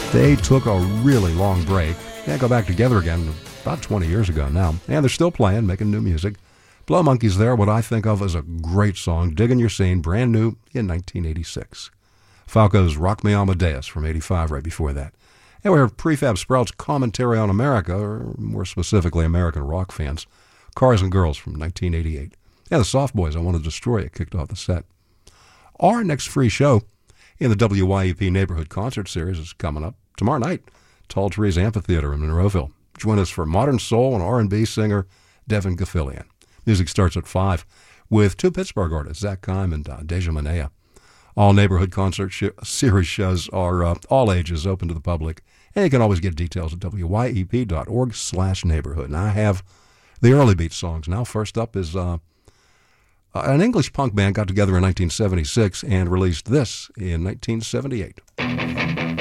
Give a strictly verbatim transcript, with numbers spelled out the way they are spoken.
They took a really long break. They go back together again about twenty years ago now. And they're still playing, making new music. Blow Monkeys there, what I think of as a great song, Diggin' Your Scene, brand new in nineteen eighty-six. Falco's Rock Me Amadeus from eighty-five right before that. And we heard Prefab Sprout's Commentary on America, or more specifically American rock fans, Cars and Girls from nineteen eighty-eight. And the Soft Boys, I Want to Destroy It, kicked off the set. Our next free show in the W Y E P Neighborhood Concert Series is coming up tomorrow night, Tall Trees Amphitheater in Monroeville. Join us for modern soul and R and B singer Devin Gaffilian. Music starts at five with two Pittsburgh artists, Zach Kime and uh, Deja Manea. All Neighborhood Concert sh- Series shows are uh, all ages, open to the public, and you can always get details at W Y E P dot org slash neighborhood. And I have the early beat songs now. First up is uh, an English punk band got together in nineteen seventy-six and released this in nineteen seventy-eight.